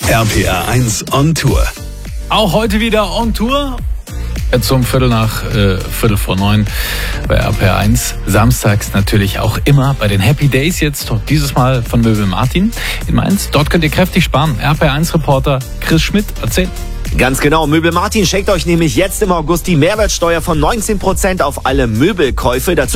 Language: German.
RPR 1 on Tour. Auch heute wieder on Tour. Jetzt um Viertel vor 9 bei RPR 1. Samstags natürlich auch immer bei den Happy Days jetzt. Dieses Mal von Möbel Martin in Mainz. Dort könnt ihr kräftig sparen. RPR 1 Reporter Chris Schmidt erzählt. Ganz genau, Möbel Martin schenkt euch nämlich jetzt im August die Mehrwertsteuer von 19% auf alle Möbelkäufe. Dazu